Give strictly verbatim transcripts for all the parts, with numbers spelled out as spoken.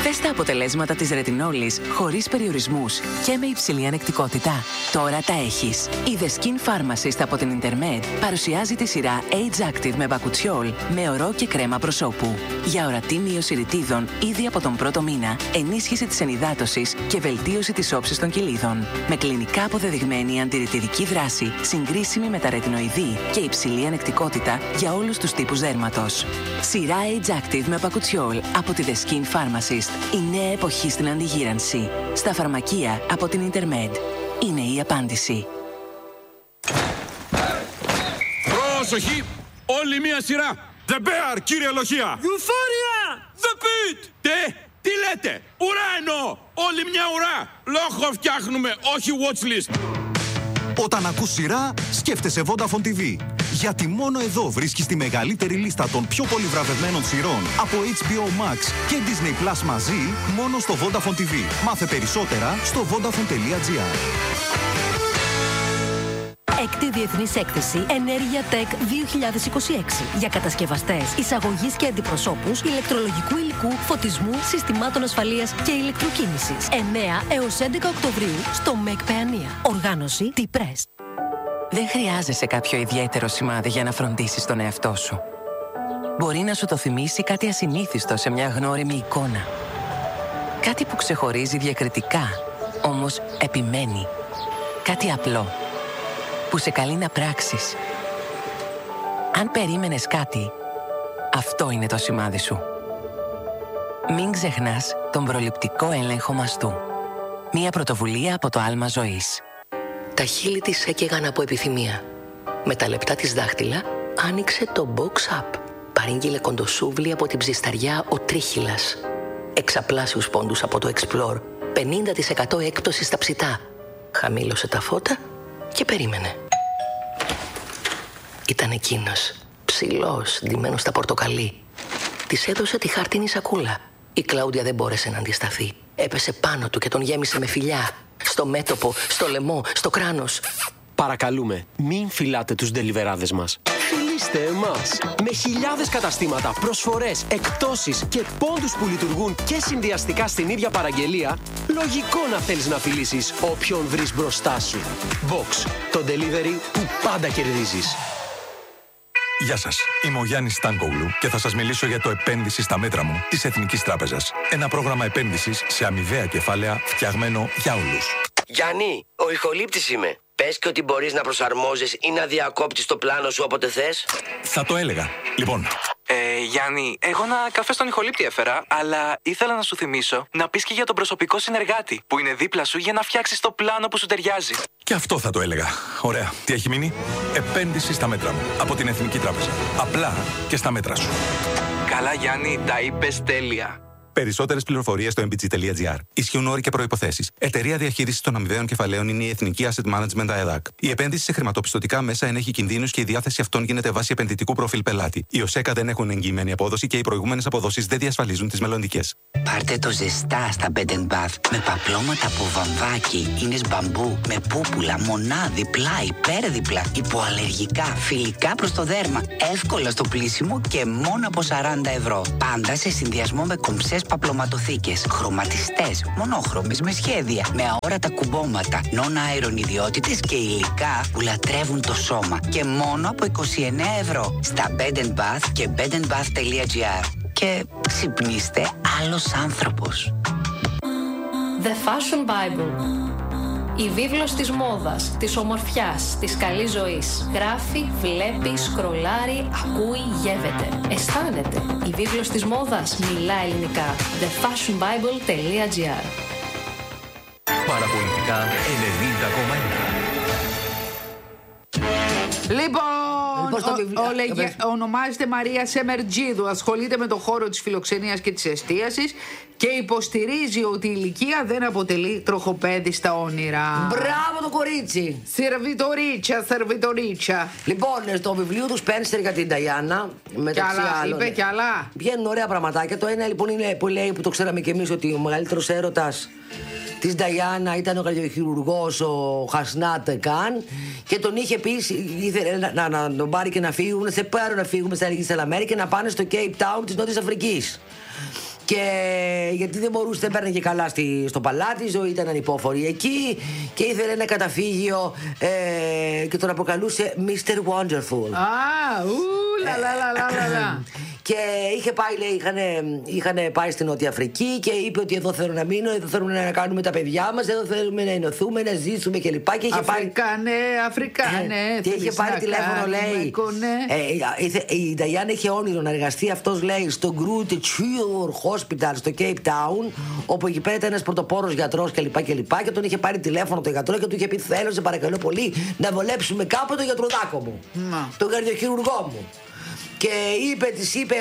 Θες τα αποτελέσματα της ρετινόλης χωρίς περιορισμούς και με υψηλή ανεκτικότητα? Τώρα τα έχεις. Η The Skin Pharmacist από την Intermed παρουσιάζει τη σειρά Age Active με μπακουτσιόλ, με ωρό και κρέμα προσώπου. Για ορατή μείωση ρητίδων ήδη από τον πρώτο μήνα, ενίσχυση της ενυδάτωσης και βελτίωση της όψης των κυλίδων. Με κλινικά αποδεδειγμένη αντιρρητιδική δράση, συγκρίσιμη με τα ρετινοειδή και υψηλή ανεκτικότητα για όλους τους τύπους δέρματος. Σειρά Age Active με μπακουτσιόλ από τη The Skin Pharmacist. Η νέα εποχή στην αντιγύρανση. Στα φαρμακεία από την Intermed. Είναι η απάντηση. Προσοχή! Όλη μία σειρά! The Bear, κύριε Λοχεία! Euphoria! The Pit! Τι? Τι λέτε? Ουρά εννοώ! Όλη μια ουρά! Λόγο φτιάχνουμε, όχι watchlist! Όταν ακούς σειρά, σκέφτεσαι Vodafone τι βι. Γιατί μόνο εδώ βρίσκεις τη μεγαλύτερη λίστα των πιο πολύ βραβευμένων σειρών από έιτς μπι ο Max και Disney Plus μαζί, μόνο στο Vodafone τι βι. Μάθε περισσότερα στο vodafone τελεία gr. Έκτη Διεθνής Έκθεση Ενέργεια Tech δύο χιλιάδες είκοσι έξι για κατασκευαστές, εισαγωγής και αντιπροσώπους, ηλεκτρολογικού υλικού, φωτισμού, συστημάτων ασφαλείας και ηλεκτροκίνησης. εννέα έως έντεκα Οκτωβρίου στο ΜΕΚ Παιανία. Οργάνωση T-Press. Δεν χρειάζεσαι κάποιο ιδιαίτερο σημάδι για να φροντίσεις τον εαυτό σου. Μπορεί να σου το θυμίσει κάτι ασυνήθιστο σε μια γνώριμη εικόνα. Κάτι που ξεχωρίζει διακριτικά, όμως επιμένει. Κάτι απλό, που σε καλεί να πράξεις. Αν περίμενες κάτι, αυτό είναι το σημάδι σου. Μην ξεχνάς τον προληπτικό έλεγχο μαστού. Μια πρωτοβουλία από το άλμα ζωής. Τα χείλη της έκαιγαν από επιθυμία. Με τα λεπτά της δάχτυλα άνοιξε το Box Up. Παρήγγειλε κοντοσούβλι από την ψισταριά ο Τρίχυλας. Εξαπλάσιους πόντους από το Explore. πενήντα τοις εκατό έκπτωση στα ψητά. Χαμήλωσε τα φώτα και περίμενε. Ήταν εκείνος, ψηλός, ντυμένος στα πορτοκαλί. Της έδωσε τη χάρτινη σακούλα. Η Κλάουδια δεν μπόρεσε να αντισταθεί. Έπεσε πάνω του και τον γέμισε με φιλιά. Στο μέτωπο, στο λαιμό, στο κράνος. Παρακαλούμε, μην φυλάτε τους ντελιβεράδες μας. Φιλήστε εμάς. Με χιλιάδες καταστήματα, προσφορές, εκπτώσεις και πόντους που λειτουργούν και συνδυαστικά στην ίδια παραγγελία, λογικό να θέλεις να φιλήσεις όποιον βρεις μπροστά σου. Box, το delivery που πάντα κερδίζεις. Γεια σας, είμαι ο Γιάννης Στάνκογλου και θα σας μιλήσω για το επένδυση στα μέτρα μου της Εθνικής Τράπεζας. Ένα πρόγραμμα επένδυσης σε αμοιβαία κεφάλαια φτιαγμένο για όλους. Γιάννη, ο ηχολήπτης είμαι. Πες και ότι μπορείς να προσαρμόζεις ή να διακόπτεις το πλάνο σου όποτε θες. Θα το έλεγα. Λοιπόν. Ε, Γιάννη, εγώ ένα καφέ στον ηχολήπτη έφερα, αλλά ήθελα να σου θυμίσω να πεις και για τον προσωπικό συνεργάτη που είναι δίπλα σου για να φτιάξεις το πλάνο που σου ταιριάζει. Και αυτό θα το έλεγα. Ωραία. Τι έχει μείνει? Επένδυση στα μέτρα μου από την Εθνική Τράπεζα. Απλά και στα μέτρα σου. Καλά, Γιάννη, τα είπες τέλεια. Περισσότερες πληροφορίες στο εμ μπι τζι τελεία τζι άρ. Ισχύουν όροι και προϋποθέσεις. Εταιρεία διαχείρισης των αμοιβαίων κεφαλαίων είναι η Εθνική Asset Management ΑΕΔΑΚ. Η επένδυση σε χρηματοπιστωτικά μέσα ενέχει κινδύνους και η διάθεση αυτών γίνεται βάσει επενδυτικού προφίλ πελάτη. Οι ΟΣΕΚΑ δεν έχουν εγγυημένη απόδοση και οι προηγούμενες αποδόσεις δεν διασφαλίζουν τις μελλοντικές. Πάρτε το ζεστά στα Bed and Bath με παπλώματα από βαμβάκι, ίνες μπαμπού, με πούπουλα, μονάδι, πλάι, πέρδιπλα, υποαλλεργικά, φιλικά προς το δέρμα, εύκολα στο πλήσιμο και μόνο από σαράντα ευρώ. Πάντα σε συνδυασμό με κομψές παπλωματοθήκες, χρωματιστές, μονόχρωμες με σχέδια, με αόρατα κουμπώματα, non-iron ιδιότητες και υλικά που λατρεύουν το σώμα. Και μόνο από είκοσι εννέα ευρώ στα Bed and Bath και bed and bath τελεία gr. Και ξυπνήστε άλλος άνθρωπος. The Fashion Bible. Η βίβλος της μόδας, της ομορφιάς, της καλής ζωής. Γράφει, βλέπει, σκρολάρει, ακούει, γεύεται. Αισθάνεται. Η βίβλος της μόδας μιλά ελληνικά. the fashion bible τελεία gr. Παραπολιτικά ενενήντα κόμμα ένα. Λοιπόν, ο, ο, λεγε, ονομάζεται Μαρία Σεμερτζίδου, ασχολείται με το χώρο της φιλοξενίας και της εστίασης και υποστηρίζει ότι η ηλικία δεν αποτελεί τροχοπέδι στα όνειρα. Μπράβο το κορίτσι! Σερβιτορίτσα, σερβιτορίτσα. Λοιπόν, στο βιβλίο του Σπένσερ για την Νταϊάννα, μεταξύ άλλα, άλλων, είπε κι άλλα. Βγαίνουν ωραία πραγματάκια. Το ένα λοιπόν είναι που λέει, που το ξέραμε κι εμείς, ότι ο μεγαλύτερος έρωτας της Νταϊάννα ήταν ο καρδιοχειρουργός, ο Χασνάτ Καν, και τον είχε πει, ήθελε να, να, να τον πάρει και να φύγουν, σε πάρω να φύγουμε στα Ελληνική Σαλαμέρη και να πάνε στο Cape Town της Νότιας Αφρικής. Και γιατί δεν μπορούσε, δεν παίρνει και καλά στη, στο παλάτι, η ζωή ήταν ανυπόφορη εκεί και ήθελε ένα καταφύγιο ε, και τον αποκαλούσε μίστερ Wonderful. Α, ου, λα, λα, λα, λα, λα. Και είχε πάει, λέει, είχαν, είχαν πάει στην Νότια Αφρική και είπε ότι εδώ θέλω να μείνω, εδώ θέλουμε να κάνουμε τα παιδιά μας, εδώ θέλουμε να ενωθούμε, να ζήσουμε κλπ. Και είχε Αφρικάνε, Αφρικάνε. Ε, και είχε πάρει τηλέφωνο, λέει. Ε, η Νταϊάννα είχε όνειρο να εργαστεί αυτός, λέει, στο Groote Schuur Hospital στο Cape Town, όπου εκεί πέρα ήταν ένας πρωτοπόρος γιατρός κλπ. Και, και, και τον είχε πάρει τηλέφωνο το γιατρό και του είχε πει: θέλω, σε παρακαλώ πολύ, να βολέψουμε κάπου τον γιατροδάκο μου, να. τον καρδιοχειρουργό μου. Και είπε, της είπε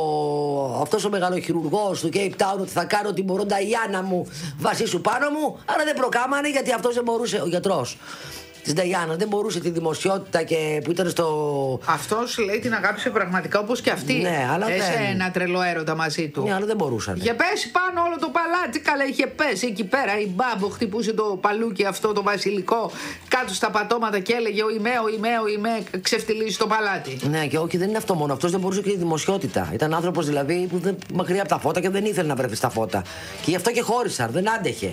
ο, αυτός ο μεγαλοχειρουργός του Cape Town ότι θα κάνω ό,τι μπορώ, Νταϊάννα μου, βασίσου πάνω μου. Αλλά δεν προκάμανε γιατί αυτός δεν μπορούσε, ο γιατρός της Νταϊάννα δεν μπορούσε τη δημοσιότητα και που ήταν στο. Αυτός, λέει, την αγάπησε πραγματικά όπως και αυτή. Ναι, αλλά Έσε δεν. ένα τρελό έρωτα μαζί του. Ναι, αλλά δεν μπορούσαν. Είχε πέσει πάνω όλο το παλάτι. Καλά, είχε πέσει εκεί πέρα. Η Μπάμπο χτυπούσε το παλούκι αυτό το βασιλικό κάτω στα πατώματα και έλεγε: ο Ιμέ, ο Ιμέ, ο Ιμέ, ξεφτυλίζει το παλάτι. Ναι, και όχι, δεν είναι αυτό μόνο. Αυτός δεν μπορούσε και η δημοσιότητα. Ήταν άνθρωπος δηλαδή που δεν, μακριά από τα φώτα και δεν ήθελε να βρεθεί στα φώτα. Και γι' αυτό και χώρισαν, δεν άντεχε.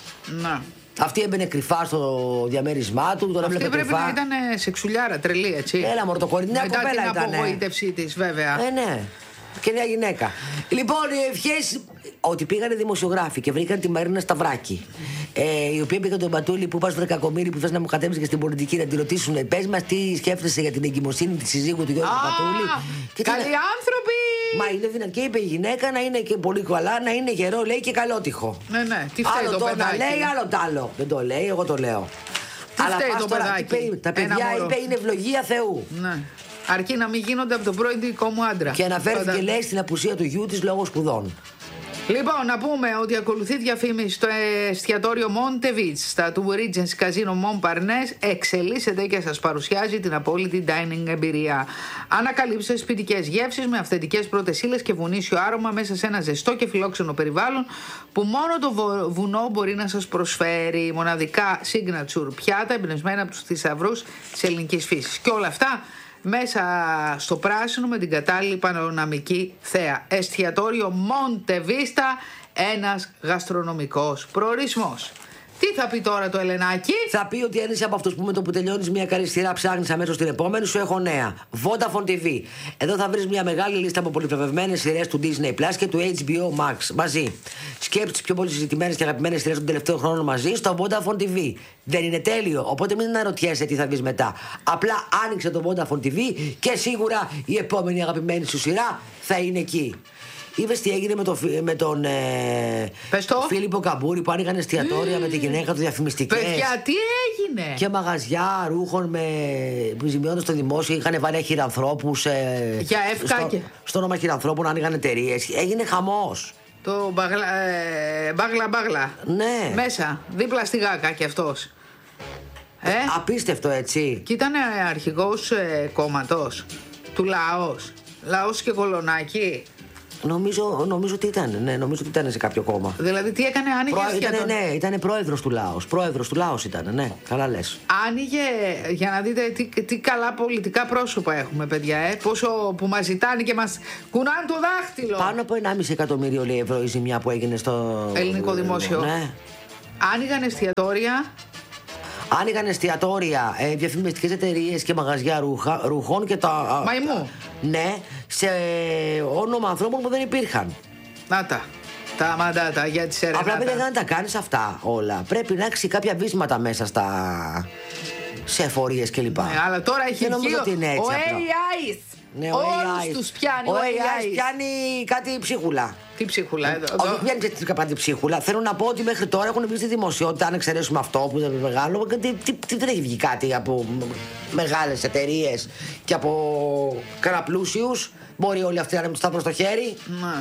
Να. Αυτή έμπαινε κρυφά στο διαμέρισμά του, τον έβλεπε κρυφά. Αυτή πρέπει να ήταν σεξουλιάρα, τρελή, έτσι. Έλα, μωρό το κορίτσι, νέα κοπέλα ήταν. Μετά την απογοήτευσή της, βέβαια. Ε, ναι. Και νέα γυναίκα. Λοιπόν, οι ευχές ότι πήγανε δημοσιογράφοι και βρήκαν τη Μαρίνα Σταυράκη. Ε, οι οποίοι πήγαν τον Μπατούλη που πα στο Δεκακομήρι που θε να μου κατέβει και στην πολιτική να τη ρωτήσουν: πες μας τι σκέφτεσαι για την εγκυμοσύνη τη συζύγου του Γιώργου Μπατούλη. Καλοί τι... άνθρωποι! Μα είναι δυνατή. Και είπε η γυναίκα να είναι και πολύ καλά, να είναι γερό, λέει, και καλότυχο. Ναι, ναι. Τι φταίει άλλο το παιδάκι. Άλλο το λέει, άλλο το άλλο. Δεν το λέει, εγώ το λέω. Τι αλλά φταίει το τώρα, παιδάκι. Τα παιδιά είπε είναι ευλογία Θεού. Ναι. Αρκεί να μην γίνονται από τον πρώην δικό μου άντρα. Και αναφέρθηκε, Φαντα... λέει, στην απουσία του γιού της λόγω σπουδών. Λοιπόν, να πούμε ότι ακολουθεί διαφήμιση στο εστιατόριο Montevich στα του Regency Casino Montparnasse. Εξελίσσεται και σας παρουσιάζει την απόλυτη dining εμπειρία. Ανακαλύψτε σπιτικές γεύσεις με αυθεντικές πρώτες ύλες και βουνίσιο άρωμα μέσα σε ένα ζεστό και φιλόξενο περιβάλλον που μόνο το βουνό μπορεί να σας προσφέρει. Μοναδικά signature πιάτα εμπνευσμένα από τους θησαυρούς της ελληνικής φύσης. Και όλα αυτά μέσα στο πράσινο με την κατάλληλη πανοραμική θέα. Εστιατόριο Montevista, ένας γαστρονομικός προορισμός. Τι θα πει τώρα το Ελενάκι? Θα πει ότι ένας από αυτούς που με το που τελειώνεις μια καλή σειρά ψάχνεις αμέσως την επόμενη, σου έχω νέα. Vodafone τι βι. Εδώ θα βρεις μια μεγάλη λίστα από πολυβραβευμένες σειρές του Disney Plus και του έιτς μπι ο Max μαζί. Σκέψου τις πιο πολύ συζητημένες και αγαπημένες σειρές των τελευταίων χρόνων μαζί στο Vodafone τι βι. Δεν είναι τέλειο, οπότε μην αναρωτιέσαι τι θα δεις μετά. Απλά άνοιξε το Vodafone τι βι και σίγουρα η επόμενη αγαπημένη σου σειρά θα είναι εκεί. Είδες τι έγινε με, το, με τον ε, Φίλιππο Καμπούρη που άνοιγαν εστιατόρια mm. με τη γυναίκα του διαφημιστικές. Παιδιά, τι έγινε? Και μαγαζιά ρούχων με, που ζημιώνοντας το δημόσιο είχαν βάλει χειρανθρώπους. Ε, Για εύκα στο, και... στο όνομα χειρανθρώπων άνοιγαν εταιρείες. Έγινε χαμός. Το μπαγλα, ε, μπάγλα μπάγλα. Ναι. Μέσα, δίπλα στη Γάκα κι αυτός. Ε? Απίστευτο, έτσι. Και ήταν αρχηγός ε, κόμματος του Λαός. Λαός και Κολονάκι. Νομίζω, νομίζω ότι ήταν, ναι, νομίζω ότι ήταν σε κάποιο κόμμα. Δηλαδή τι έκανε, άνοιγε Προ, σχεδόν... Ήτανε, ναι, ήταν πρόεδρος του Λάος. Πρόεδρος του Λάος ήταν, ναι, καλά λες. Άνοιγε, για να δείτε τι, τι καλά πολιτικά πρόσωπα έχουμε, παιδιά, ε, πόσο που μας ζητάνε και μας κουνάνε το δάχτυλο. Πάνω από ενάμιση εκατομμύριο λέει, ευρώ η ζημιά που έγινε στο ελληνικό δημόσιο. Ναι. Άνοιγαν εστιατόρια. Άνοιγαν εστιατόρια, ε, διαφημιστικές εταιρείες και μαγαζιά ρούχα, ρουχών και τα... Μαϊμού. Ναι, σε όνομα ανθρώπων που δεν υπήρχαν. Να τα. Τα μαντάτα για τη σερενάτα. Απλά παιδιά δεν τα κάνεις αυτά όλα. Πρέπει να έχεις κάποια βίσματα μέσα στα... σε εφορίες κλπ. Ναι, αλλά τώρα έχει βγει ο, ο έι άι. Ναι, όλους τους πιάνει ο, ο έι άι. πιάνει κάτι ψίχουλα. Τι ψίχουλα εδώ? Όχι, πιάνει κάτι ψίχουλα. Θέλω να πω ότι μέχρι τώρα έχουν βγει στη δημοσιότητα, αν εξαιρέσουμε αυτό που είναι μεγάλο, τι, τι, τι, δεν έχει βγει κάτι από μεγάλες εταιρείες και από καραπλούσιους. Μπορεί όλοι αυτοί να είναι με το σταυρό στο χέρι. Να.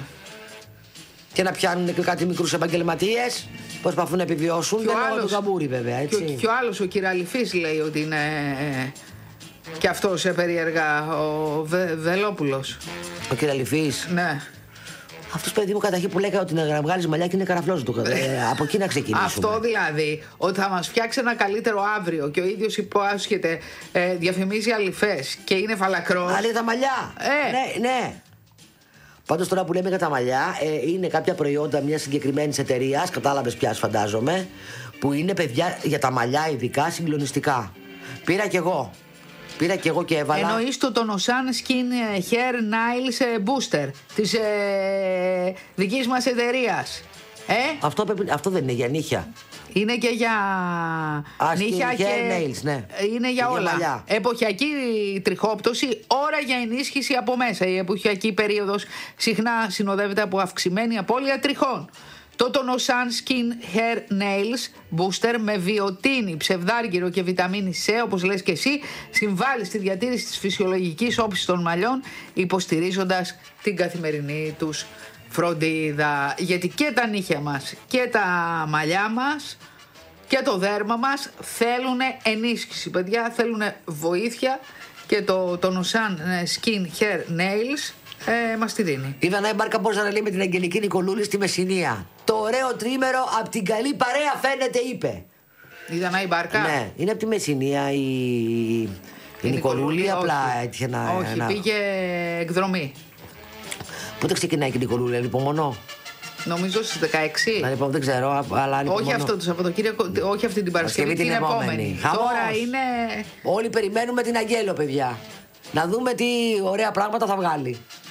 Και να πιάνουν και κάτι μικρούς επαγγελματίες που προσπαθούν να επιβιώσουν. Δεν είναι το Καμπούρη, βέβαια. Έτσι. Και, και ο άλλος, ο Κυραλυφής, λέει ότι είναι. Ε, και αυτός ε, περίεργα, ο Βε, Βελόπουλος. Ο Κυραλυφής. Ναι. Αυτός, παιδί μου, καταρχήν που λέγανε ότι να βγάλει μαλλιά και είναι καραφλός του. Ε, από εκεί να ξεκινήσουμε. Αυτό δηλαδή, ότι θα μας φτιάξει ένα καλύτερο αύριο και ο ίδιος υπόσχεται, ε, διαφημίζει αληφές και είναι φαλακρός. Αλλά τα μαλλιά. Ε. Ναι, ναι. Πάντως τώρα που λέμε για τα μαλλιά, ε, είναι κάποια προϊόντα μια συγκεκριμένη εταιρεία, κατάλαβες πια, φαντάζομαι, που είναι, παιδιά, για τα μαλλιά ειδικά συγκλονιστικά. Πήρα κι εγώ. Πήρα κι εγώ και έβαλα. Εννοείς το Tonosan Skin Hair Nails Booster της ε, δικής μας εταιρείας. Ε? Αυτό, πρέπει, αυτό δεν είναι για νύχια. Είναι και για Α, νύχια και nails, ναι. Είναι για και όλα. Για εποχιακή τριχόπτωση, ώρα για ενίσχυση από μέσα. Η εποχιακή περίοδος συχνά συνοδεύεται από αυξημένη απώλεια τριχών. Το Tonosan Skin Hair Nails Booster με βιοτίνη, ψευδάργυρο και βιταμίνη C, όπως λες και εσύ, συμβάλλει στη διατήρηση της φυσιολογικής όψης των μαλλιών, υποστηρίζοντας την καθημερινή τους φροντίδα. Γιατί και τα νύχια μας και τα μαλλιά μας και το δέρμα μας θέλουν ενίσχυση, παιδιά, θέλουν βοήθεια, και το Tonosan Skin Hair Nails ε, μας τη δίνει. Είδα να η Μπάρκα πώς να λέει με την Αγγελική Νικολούλη στη Μεσσηνία. Το ωραίο τρίμερο απ' την καλή παρέα φαίνεται, είπε. Είδα να η Μπάρκα. Ναι, είναι απ' τη Μεσσηνία η, η, η Νικολούλη, απλά έτυχε να... Όχι, να... πήγε εκδρομή. Πότε ξεκινάει και η Νικολούλη, ανυπομονώ. Νομίζω στις δεκαέξι. Να λοιπόν, δεν ξέρω, αλλά όχι αυτό το Σαββατοκύριακο, όχι αυτή την Παρασκευή, την, την επόμενη. επόμενη. Τώρα είναι... Όλοι περιμένουμε την Αγγέλο, παιδιά. Να δούμε τι ωραία πράγματα θα βγάλει.